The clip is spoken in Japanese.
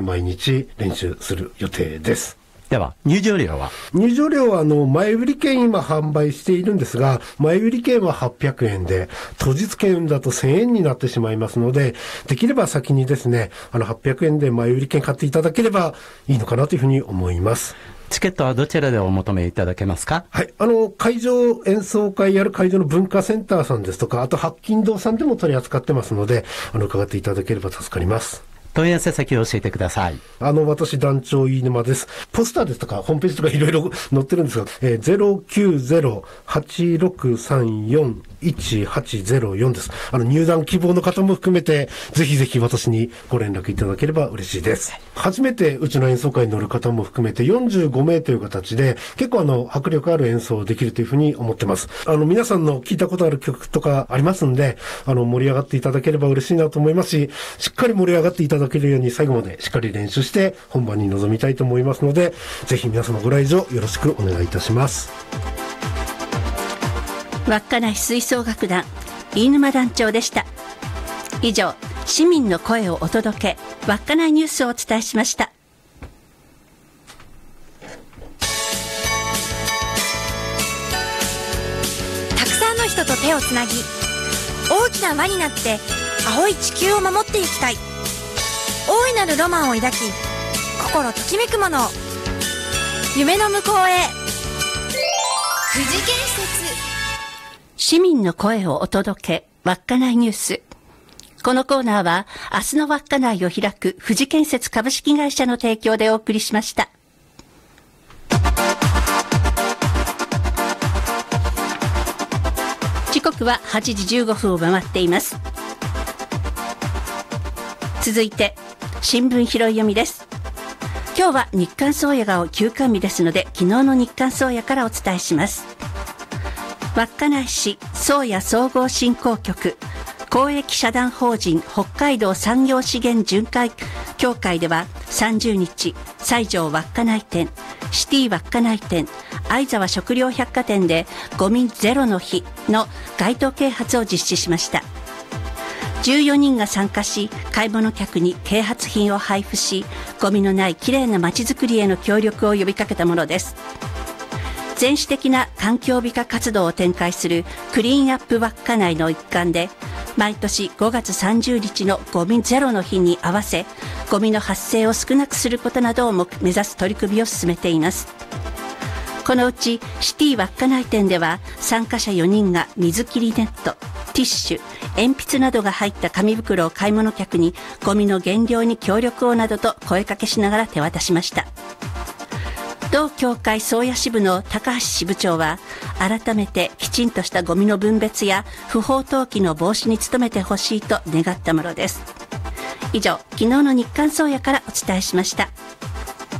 で毎日練習する予定です。 では入場料は前売り券今販売しているんですが、前売り券は800円で当日券だと1000円になってしまいますので、できれば先にですね800円で前売り券買っていただければいいのかなというふうに思います。 チケットはどちらでお求めいただけますか？ はい、会場演奏会やる会場の文化センターさんですとか、あと八金堂さんでも取り扱ってますので、伺っていただければ助かります。 問い合わせ先を教えてください。 私団長飯沼です。ポスターですとかホームページとかいろいろ載ってるんですが、090-8634-1804 です。入団希望の方も含めてぜひぜひ私にご連絡いただければ嬉しいです。初めてうちの演奏会に乗る方も含めて45名という形で結構迫力ある演奏できるというふうに思ってます。皆さんの聞いたことある曲とかありますんで、盛り上がっていただければ嬉しいなと思いますし、しっかり盛り上がっていただけるように最後までしっかり練習して本番に臨みたいと思いますので、ぜひ皆様ご来場よろしくお願いいたします。 稚内吹奏楽団飯沼団長でした。以上、市民の声をお届け、稚内ニュースをお伝えしました。 たくさんの人と手をつなぎ、大きな輪になって青い地球を守っていきたい。大いなるロマンを抱き、心ときめくものを夢の向こうへ。富士建設。 市民の声をお届け、稚内ニュース。このコーナーは明日の稚内を開く富士建設株式会社の提供でお送りしました。時刻は8時15分を回っています。続いて新聞拾い読みです。今日は日刊宗谷号休刊日ですので、昨日の日刊宗谷からお伝えします。稚内市宗谷総合振興局公益社団法人北海道産業資源巡回協会では30日、西条稚内店、シティ稚内店、相沢食料百貨店でゴミゼロの日の街頭啓発を実施しました。14人が参加し、買い物客に啓発品を配布し、ゴミのないきれいな街づくりへの協力を呼びかけたものです。全市的な環境美化活動を展開するクリーンアップ稚内の一環で、毎年5月30日のゴミゼロの日に合わせ、ゴミの発生を少なくすることなどを目指す取り組みを進めています。このうちシティ稚内店では、参加者4人が水切りネット、ティッシュ、鉛筆などが入った紙袋を買い物客にゴミの減量に協力をなどと声かけしながら手渡しました。同協会宗谷支部の高橋支部長は、改めてきちんとしたゴミの分別や不法投棄の防止に努めてほしいと願ったものです。以上、昨日の日刊宗谷からお伝えしました。